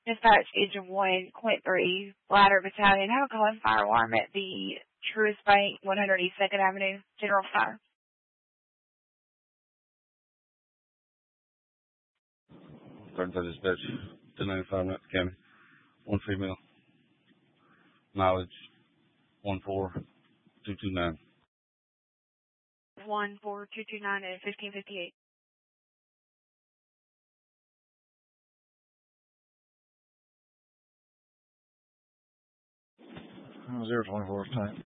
Dispatch Agent 1, Quint 3, Ladder Battalion. Have a call and fire alarm at the Truist Bank, 100 East 2nd Avenue. General fire. 35 dispatch, 295 North County. One female. Mileage 14229. 14229 at 1558. Zero 24 time.